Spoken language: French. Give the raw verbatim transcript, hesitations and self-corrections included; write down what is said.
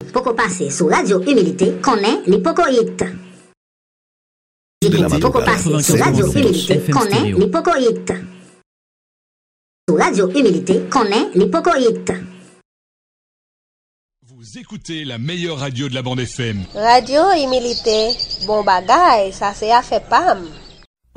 Poco passer sur Radio Humilité, connaît les Pocoïtes. J'ai dit Poco passer sur Radio Humilité, connaît les Pocoïtes. Sur Radio Humilité, connaît les Pocoïtes. Vous écoutez la meilleure radio de la bande F M. Radio Humilité, bon bagay, ça c'est à fait pam.